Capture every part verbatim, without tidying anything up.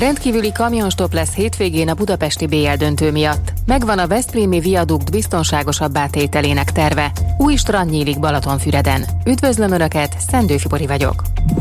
Rendkívüli kamionstop lesz hétvégén a budapesti bé el döntő miatt. Megvan a veszprémi viadukt biztonságosabbá tételének terve. Új strand nyílik Balatonfüreden. Üdvözlöm Önöket, Szendő Fibori vagyok.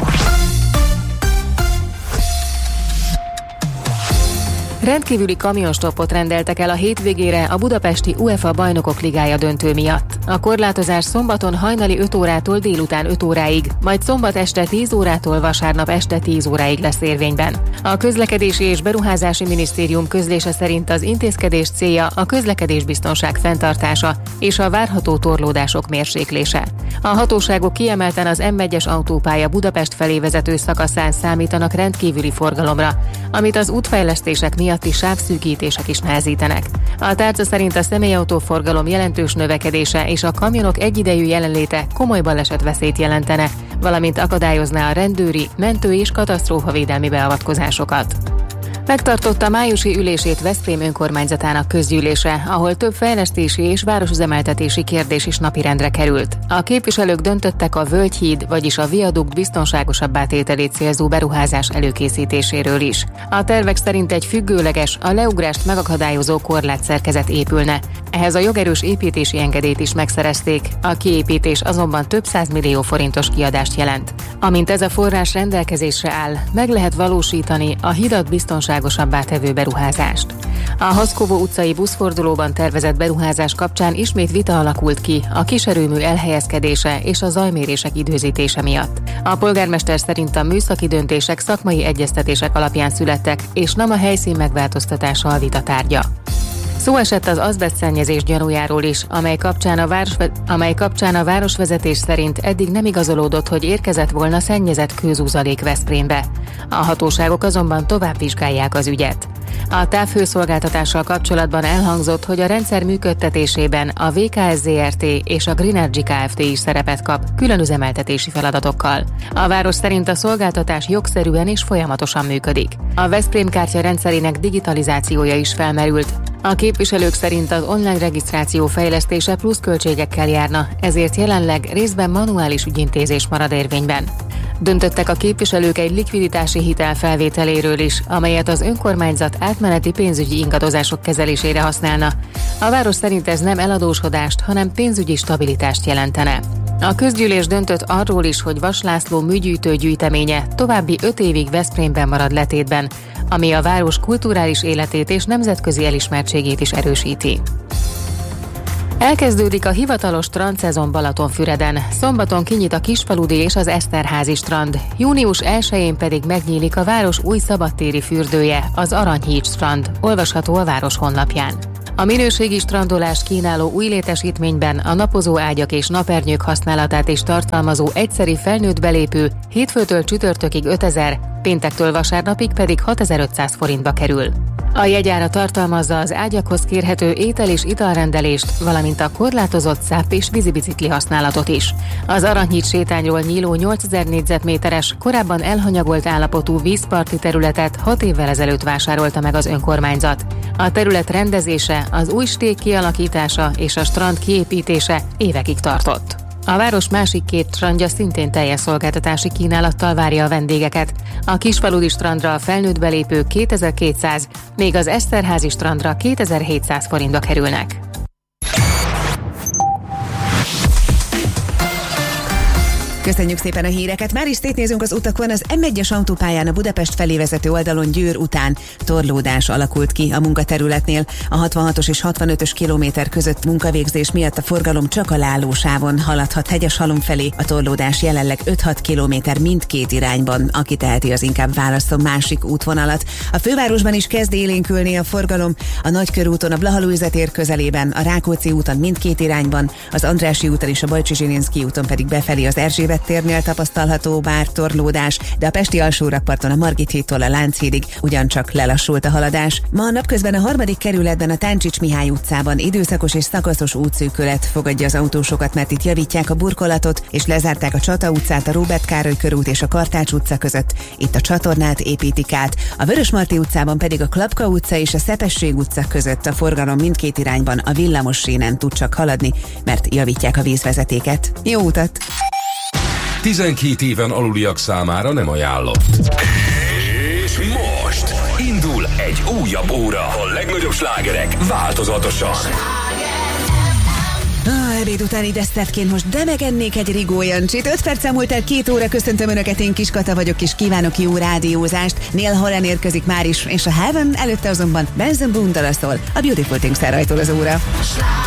Rendkívüli kamionstoppot rendeltek el a hétvégére a budapesti UEFA Bajnokok Ligája döntő miatt. A korlátozás szombaton hajnali öt órától délután öt óráig, majd szombat este tíz órától vasárnap este tíz óráig lesz érvényben. A Közlekedési és Beruházási Minisztérium közlése szerint az intézkedés célja a közlekedésbiztonság fenntartása és a várható torlódások mérséklése. A hatóságok kiemelten az em egyes autópálya Budapest felé vezető szakaszán számítanak rendkívüli forgalomra, amit az útfejlesztések miatti sávszűkítések is nehezítenek. A tárca szerint a személyautóforgalom jelentős növekedése és a kamionok egyidejű jelenléte komoly balesetveszélyt jelentene, valamint akadályozná a rendőri, mentő- és katasztrófavédelmi beavatkozásokat. Megtartotta májusi ülését Veszprém önkormányzatának közgyűlése, ahol több fejlesztési és városüzemeltetési kérdés is napirendre került. A képviselők döntöttek a Völgyhíd, vagyis a viadukt biztonságosabbá tételét célzó beruházás előkészítéséről is. A tervek szerint egy függőleges, a leugrást megakadályozó korlátszerkezet épülne. Ehhez a jogerős építési engedélyt is megszerezték, a kiépítés azonban több százmillió forintos kiadást jelent. Amint ez a forrás rendelkezésre áll, meg lehet valósítani a hidat biztonságosabbá tevő beruházást. A Haszkovó utcai buszfordulóban tervezett beruházás kapcsán ismét vita alakult ki a kiserőmű elhelyezkedése és a zajmérések időzítése miatt. A polgármester szerint a műszaki döntések szakmai egyeztetések alapján születtek, és nem a helyszín megváltoztatása a vita tárgya. Szó esett az azbesztszennyezés gyanújáról is, amely kapcsán, a város, amely kapcsán a városvezetés szerint eddig nem igazolódott, hogy érkezett volna szennyezett kőzúzalék Veszprémbe. A hatóságok azonban tovább vizsgálják az ügyet. A távhőszolgáltatással kapcsolatban elhangzott, hogy a rendszer működtetésében a vé ká es zé er té és a Greenergy Kft. Is szerepet kap, külön üzemeltetési feladatokkal. A város szerint a szolgáltatás jogszerűen és folyamatosan működik. A Veszprém kártya rendszerének digitalizációja is felmerült. A képviselők szerint az online regisztráció fejlesztése plusz költségekkel járna, ezért jelenleg részben manuális ügyintézés marad érvényben. Döntöttek a képviselők egy likviditási hitel felvételéről is, amelyet az önkormányzat átmeneti pénzügyi ingadozások kezelésére használna. A város szerint ez nem eladósodást, hanem pénzügyi stabilitást jelentene. A közgyűlés döntött arról is, hogy Vas László műgyűjtő gyűjteménye további öt évig Veszprémben marad letétben, ami a város kulturális életét és nemzetközi elismertségét is erősíti. Elkezdődik a hivatalos strandszezon Balatonfüreden. Szombaton kinyit a Kisfaludi és az Eszterházi strand. Június elsején pedig megnyílik a város új szabadtéri fürdője, az Aranyhíd strand, olvasható a város honlapján. A minőségi strandolást kínáló új létesítményben a napozó ágyak és napernyők használatát is tartalmazó egyszeri felnőtt belépő hétfőtől csütörtökig ötezer, péntektől vasárnapig pedig hatezer-ötszáz forintba kerül. A jegyára tartalmazza az ágyakhoz kérhető étel- és italrendelést, valamint a korlátozott száp- és vízibicikli használatot is. Az Aranyhíd sétányról nyíló nyolcezer négyzetméteres, korábban elhanyagolt állapotú vízparti területet hat évvel ezelőtt vásárolta meg az önkormányzat. A terület rendezése, az új sték kialakítása és a strand kiépítése évekig tartott. A város másik két strandja szintén teljes szolgáltatási kínálattal várja a vendégeket. A Kisfaludi strandra a felnőtt belépők kétezer-kétszáz, még az Eszterházi strandra kétezer-hétszáz forintba kerülnek. Köszönjük szépen a híreket. Már is szétnézünk az utakon. Az em egyes autópályán a Budapest felé vezető oldalon Győr után torlódás alakult ki a munkaterületnél. A hatvanhatos és hatvanötös kilométer között munkavégzés miatt a forgalom csak a Lálósávon haladhat Hegyeshalom felé. A torlódás jelenleg öt-hat kilométer mindkét irányban. Aki teheti, az inkább válasszon másik útvonalat. A fővárosban is kezd élénkülni a forgalom. A Nagykörúton, a Blaha Lujza tér közelében, a Rákóczi úton mindkét irányban, az Andrássy úton és a Bajcsi Zsilinszky úton pedig befelé az Erzsébet térnél tapasztalható bár torlódás, de a pesti alsórakparton a Margit hídtól a Lánchídig ugyancsak lelassult a haladás. Ma napközben a harmadik kerületben a Táncsics Mihály utcában időszakos és szakaszos útszűkület fogadja az autósokat, mert itt javítják a burkolatot, és lezárták a Csata utcát, a Róbert Károly körút és a Kartács utca között. Itt a csatornát építik át. A Vörösmarty utcában pedig a Klapka utca és a Szepesség utca között a forgalom mindkét irányban a villamos sínen tud csak haladni, mert javítják a vízvezetéket. Jó utat! tizenkét éven aluliak számára nem ajánlott. És most Egy újabb óra. A legnagyobb slágerek változatosan. Ah, ebéd utáni desztertként most de megennék egy Rigó Jancsit. öt perc múlt el két óra, köszöntöm Önöket, én Kis Kata vagyok, és kívánok jó rádiózást. Neil Horan érkezik már is, és a Heaven előtte azonban Benson Boone dala szól. A Beautiful Things rajtól az óra.